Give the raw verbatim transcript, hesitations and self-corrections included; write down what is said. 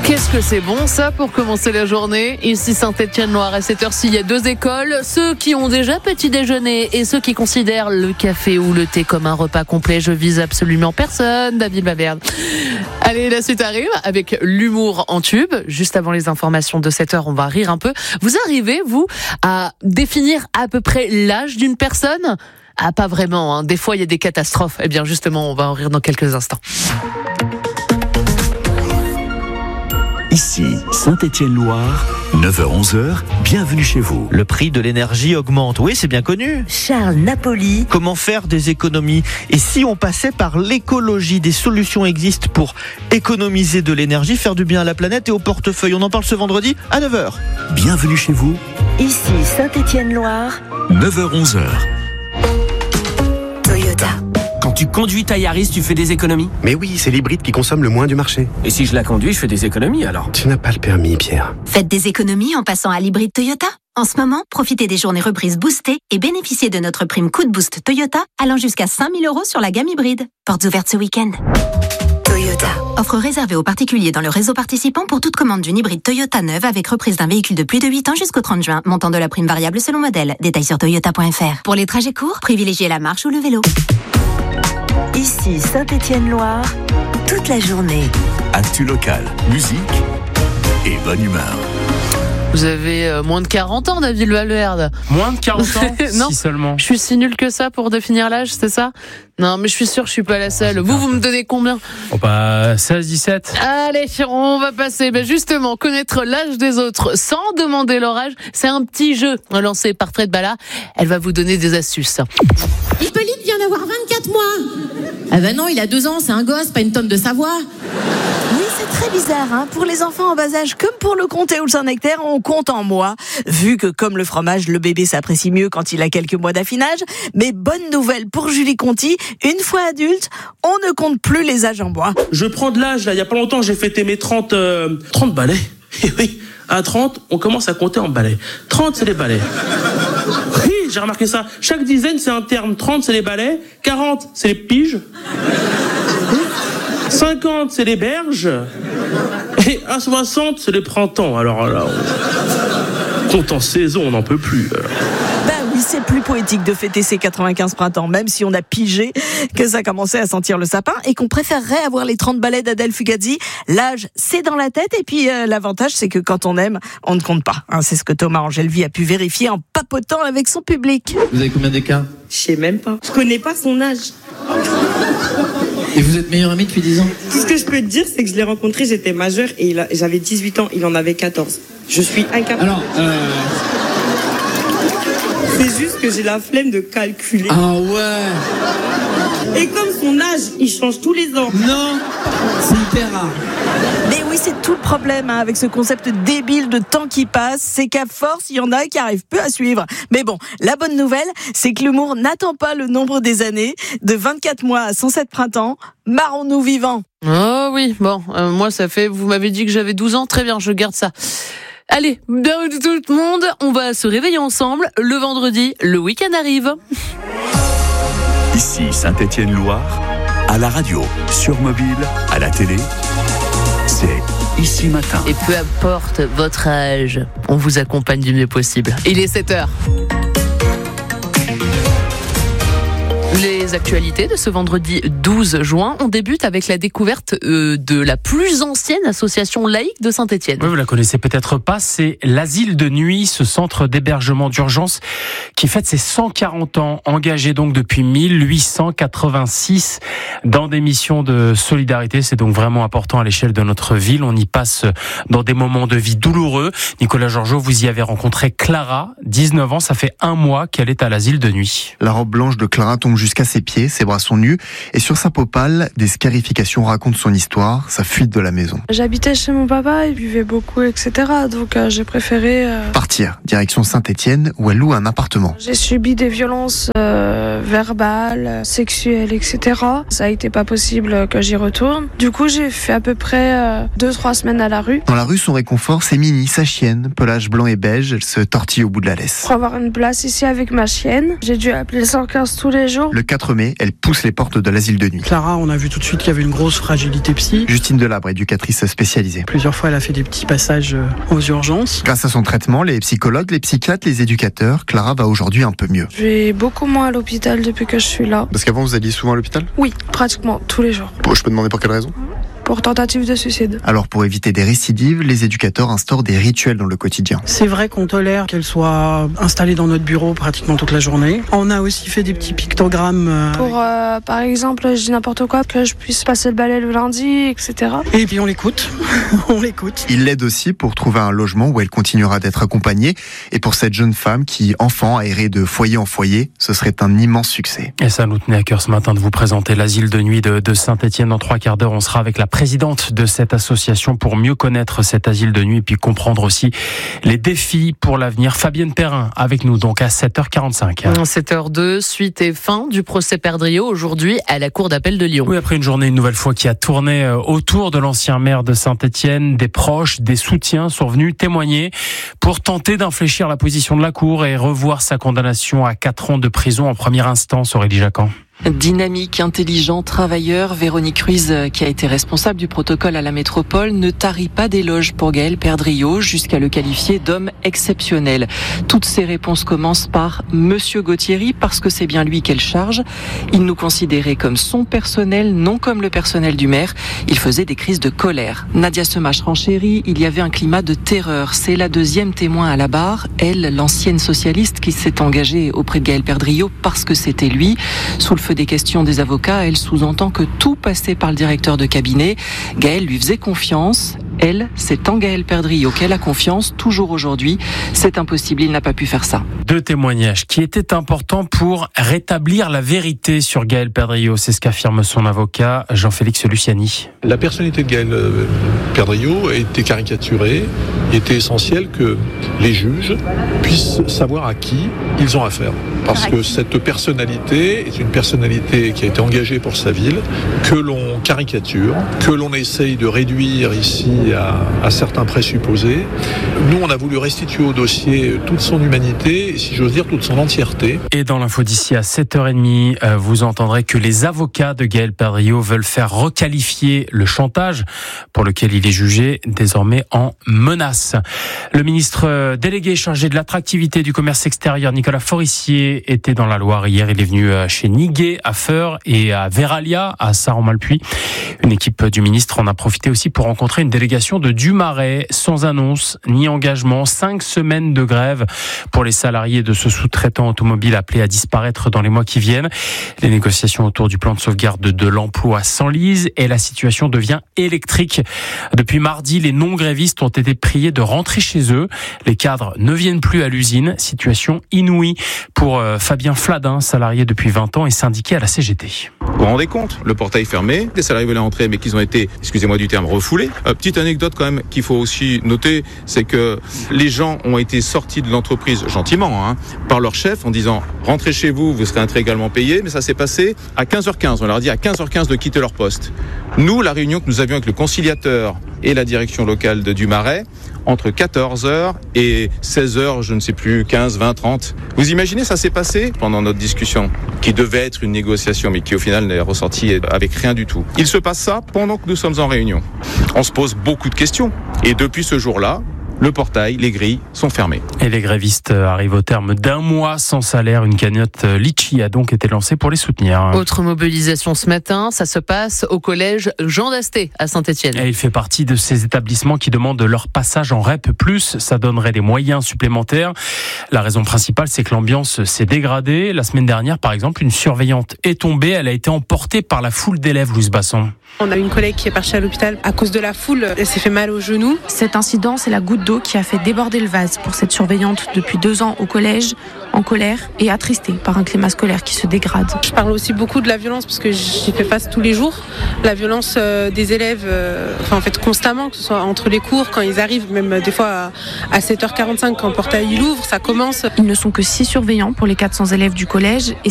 Qu'est-ce que c'est bon ça pour commencer la journée. Ici Saint-Étienne-Loire, à cette heure-ci, il y a deux écoles. Ceux qui ont déjà petit déjeuner et ceux qui considèrent le café ou le thé comme un repas complet. Je vise absolument personne, David Baberde. Allez, la suite arrive avec l'humour en tube. Juste avant les informations de cette heure, on va rire un peu. Vous arrivez, vous, à définir à peu près l'âge d'une personne ? Ah, pas vraiment, hein. Des fois, il y a des catastrophes. Eh bien, justement, on va en rire dans quelques instants. Ici, Saint-Étienne-Loire, neuf heures onze heures, bienvenue chez vous. Le prix de l'énergie augmente. Oui, c'est bien connu. Charles Napoli. Comment faire des économies ? Et si on passait par l'écologie ? Des solutions existent pour économiser de l'énergie, faire du bien à la planète et au portefeuille. On en parle ce vendredi à neuf heures. Bienvenue chez vous, Ici Saint-Étienne-Loire. neuf heures onze heures. Toyota. Quand tu conduis ta Yaris, tu fais des économies ? Mais oui, c'est l'hybride qui consomme le moins du marché. Et si je la conduis, je fais des économies alors ? Tu n'as pas le permis, Pierre. Faites des économies en passant à l'hybride Toyota. En ce moment, profitez des journées reprises boostées et bénéficiez de notre prime Coup de Boost Toyota allant jusqu'à cinq mille euros sur la gamme hybride. Portes ouvertes ce week-end. Toyota. Offre réservée aux particuliers dans le réseau participant pour toute commande d'une hybride Toyota neuve avec reprise d'un véhicule de plus de huit ans jusqu'au trente juin. Montant de la prime variable selon modèle. Détails sur toyota point f r. Pour les trajets courts, privilégiez la marche ou le vélo. Ici Saint-Étienne-Loire. Toute la journée. Actu local, musique et bonne humeur. Vous avez euh, moins de quarante ans, David Baberde. Moins de quarante ans Non, si seulement. je suis si nul que ça pour définir l'âge, c'est ça ? Non, mais je suis sûre que je suis pas la seule. Vous, vous me donnez combien ? Oh bah, seize dix-sept. Allez, on va passer. Ben justement, connaître l'âge des autres sans demander leur âge, c'est un petit jeu lancé par Fred Bala. Elle va vous donner des astuces. Hippolyte vient d'avoir vingt-quatre mois. Ah ben non, il a deux ans, c'est un gosse, pas une tonne de savoir. Oui, c'est très bizarre, hein. Pour les enfants en bas âge, comme pour le comté ou le Saint-Nectaire, on compte en mois, vu que comme le fromage, le bébé s'apprécie mieux quand il a quelques mois d'affinage. Mais bonne nouvelle pour Julie Conti, une fois adulte, on ne compte plus les âges en mois. Je prends de l'âge, là, il y a pas longtemps, j'ai fêté mes trente, euh, trente balais. Et oui, à trente, on commence à compter en balais. trente, c'est les balais. Oui, j'ai remarqué ça. Chaque dizaine, c'est un terme. trente, c'est les balais. quarante, c'est les piges. cinquante, c'est les berges. Et à soixante, c'est les printemps. Alors là, on compte en saison, on n'en peut plus. Alors. Ben oui, c'est plus poétique de fêter ses quatre-vingt-quinze printemps, même si on a pigé que ça commençait à sentir le sapin et qu'on préférerait avoir les trente balais d'Adèle Fugazzi. L'âge, c'est dans la tête, et puis euh, l'avantage, c'est que quand on aime, on ne compte pas. Hein, c'est ce que Thomas Angelvi a pu vérifier en papotant avec son public. Vous avez combien d'écart ? Je sais même pas. Je connais pas son âge. Et vous êtes meilleur ami depuis dix ans ? Tout ce que je peux te dire, c'est que je l'ai rencontré, j'étais majeure et il a, j'avais dix-huit ans, il en avait quatorze. Je suis incapable. Alors, euh... c'est juste que j'ai la flemme de calculer. Ah ouais. Et comme son âge, il change tous les ans. Non, c'est hyper rare. Mais oui, c'est tout le problème hein, avec ce concept débile de temps qui passe, c'est qu'à force, il y en a qui arrivent peu à suivre. Mais bon, la bonne nouvelle, c'est que l'humour n'attend pas le nombre des années. De vingt-quatre mois à cent sept printemps, marrons-nous vivants. Oh oui, bon, euh, moi ça fait, vous m'avez dit que j'avais douze ans, très bien, je garde ça. Allez, bienvenue tout le monde, on va se réveiller ensemble. Le vendredi, le week-end arrive. Ici Saint-Étienne-Loire, à la radio, sur mobile, à la télé, c'est Ici Matin. Et peu importe votre âge, on vous accompagne du mieux possible. Il est sept heures. Les actualités de ce vendredi douze juin, on débute avec la découverte euh, de la plus ancienne association laïque de Saint-Étienne. Oui, vous la connaissez peut-être pas, c'est l'Asile de Nuit, ce centre d'hébergement d'urgence qui fête ses cent quarante ans, engagé donc depuis mille huit cent quatre-vingt-six dans des missions de solidarité. C'est donc vraiment important à l'échelle de notre ville. On y passe dans des moments de vie douloureux. Nicolas Georgeot, vous y avez rencontré Clara, dix-neuf ans, ça fait un mois qu'elle est à l'Asile de Nuit. La robe blanche de Clara tombe jusqu'à ses pieds, ses bras sont nus et sur sa peau pâle, des scarifications racontent son histoire, sa fuite de la maison. J'habitais chez mon papa, il buvait beaucoup, et cetera. Donc euh, j'ai préféré... Euh... partir, direction Saint-Étienne où elle loue un appartement. J'ai subi des violences euh, verbales, sexuelles, et cetera. Ça a été pas possible que j'y retourne. Du coup, j'ai fait à peu près euh, deux, trois semaines à la rue. Dans la rue, son réconfort, c'est Mini, sa chienne, pelage blanc et beige, elle se tortille au bout de la laisse. Pour avoir une place ici avec ma chienne, j'ai dû appeler cent quinze tous les jours. Le quatre mai, elle pousse les portes de l'asile de nuit. Clara, on a vu tout de suite qu'il y avait une grosse fragilité psy. Justine Delabre, éducatrice spécialisée. Plusieurs fois, elle a fait des petits passages aux urgences. Grâce à son traitement, les psychologues, les psychiatres, les éducateurs, Clara va aujourd'hui un peu mieux. Je vais beaucoup moins à l'hôpital depuis que je suis là. Parce qu'avant, vous alliez souvent à l'hôpital ? Oui, pratiquement tous les jours. Je peux demander pour quelle raison ? Pour tentative de suicide. Alors pour éviter des récidives, les éducateurs instaurent des rituels dans le quotidien. C'est vrai qu'on tolère qu'elle soit installée dans notre bureau pratiquement toute la journée. On a aussi fait des petits pictogrammes. Euh... Pour euh, par exemple, je dis n'importe quoi, que je puisse passer le balai le lundi, et cetera. Et puis on l'écoute. on l'écoute. Il l'aide aussi pour trouver un logement où elle continuera d'être accompagnée. Et pour cette jeune femme qui, enfant, a erré de foyer en foyer, ce serait un immense succès. Et ça nous tenait à cœur ce matin de vous présenter l'asile de nuit de, de Saint-Étienne. Dans trois quarts d'heure, on sera avec la présidente de cette association pour mieux connaître cet asile de nuit et puis comprendre aussi les défis pour l'avenir. Fabienne Perrin avec nous donc à sept heures quarante-cinq. sept heures deux, suite et fin du procès Perdriau aujourd'hui à la cour d'appel de Lyon. Oui, après une journée une nouvelle fois qui a tourné autour de l'ancien maire de Saint-Étienne, des proches, des soutiens sont venus témoigner pour tenter d'infléchir la position de la cour et revoir sa condamnation à quatre ans de prison en première instance. Aurélie Jacquin. Dynamique, intelligent, travailleur, Véronique Ruiz, qui a été responsable du protocole à la métropole, ne tarit pas d'éloges pour Gaël Perdriau, jusqu'à le qualifier d'homme exceptionnel. Toutes ses réponses commencent par Monsieur Gauthieri, parce que c'est bien lui qu'elle charge. Il nous considérait comme son personnel, non comme le personnel du maire. Il faisait des crises de colère. Nadia Semache renchérit, il y avait un climat de terreur. C'est la deuxième témoin à la barre, elle, l'ancienne socialiste qui s'est engagée auprès de Gaël Perdriau parce que c'était lui. Sous le feu des questions des avocats, elle sous-entend que tout passait par le directeur de cabinet. Gaël lui faisait confiance. Elle, c'est en Gaël Perdriau qu'elle a confiance, toujours aujourd'hui. C'est impossible, il n'a pas pu faire ça. Deux témoignages qui étaient importants pour rétablir la vérité sur Gaël Perdriau. C'est ce qu'affirme son avocat, Jean-Félix Luciani. La personnalité de Gaël Perdriau a été caricaturée. Il était essentiel que les juges puissent savoir à qui ils ont affaire. Parce que cette personnalité est une personnalité qui a été engagée pour sa ville, que l'on caricature, que l'on essaye de réduire ici à, à certains présupposés. Nous, on a voulu restituer au dossier toute son humanité, et si j'ose dire, toute son entièreté. Et dans l'info d'ici à sept heures trente, vous entendrez que les avocats de Gaël Perdriau veulent faire requalifier le chantage pour lequel il est jugé désormais en menace. Le ministre délégué chargé de l'attractivité du commerce extérieur, Nicolas Forissier, était dans la Loire hier. Il est venu chez Niguet, à Feurs et à Véralia, à Saran-Malpuy. Une équipe du ministre en a profité aussi pour rencontrer une délégation de Dumaret, sans annonce ni engagement. Cinq semaines de grève pour les salariés de ce sous-traitant automobile appelé à disparaître dans les mois qui viennent. Les négociations autour du plan de sauvegarde de l'emploi s'enlisent et la situation devient électrique. Depuis mardi, les non-grévistes ont été priés de rentrer chez eux. Les cadres ne viennent plus à l'usine. Situation inouïe pour Fabien Fladin, salarié depuis vingt ans et syndiqué à la C G T. Vous vous rendez compte, le portail fermé, les salariés voulaient entrer mais qu'ils ont été, excusez-moi du terme, refoulés. Euh, petite anecdote quand même qu'il faut aussi noter, c'est que les gens ont été sortis de l'entreprise gentiment hein, par leur chef en disant rentrez chez vous, vous serez intégralement payés, mais ça s'est passé à quinze heures quinze. On leur a dit à quinze heures quinze de quitter leur poste. Nous, la réunion que nous avions avec le conciliateur et la direction locale de Dumaret, entre quatorze heures et seize heures, je ne sais plus, quinze, vingt, trente. Vous imaginez, ça s'est passé pendant notre discussion, qui devait être une négociation, mais qui au final n'est ressortie avec rien du tout. Il se passe ça pendant que nous sommes en réunion. On se pose beaucoup de questions. Et depuis ce jour-là, le portail, les grilles sont fermées. Et les grévistes arrivent au terme d'un mois sans salaire. Une cagnotte Litchi a donc été lancée pour les soutenir. Autre mobilisation ce matin, ça se passe au collège Jean d'Asté à Saint-Étienne. Et il fait partie de ces établissements qui demandent leur passage en R E P plus. Ça donnerait des moyens supplémentaires. La raison principale, c'est que l'ambiance s'est dégradée. La semaine dernière, par exemple, une surveillante est tombée. Elle a été emportée par la foule d'élèves, Louise Basson. On a une collègue qui est partie à l'hôpital à cause de la foule. Elle s'est fait mal au genou. Cet incident, c'est la goutte d'eau qui a fait déborder le vase pour cette surveillante depuis deux ans au collège, en colère et attristée par un climat scolaire qui se dégrade. Je parle aussi beaucoup de la violence parce que j'y fais face tous les jours. La violence des élèves, euh, enfin en fait constamment, que ce soit entre les cours, quand ils arrivent, même des fois à sept heures quarante-cinq quand le portail il ouvre, ça commence. Ils ne sont que six surveillants pour les quatre cents élèves du collège et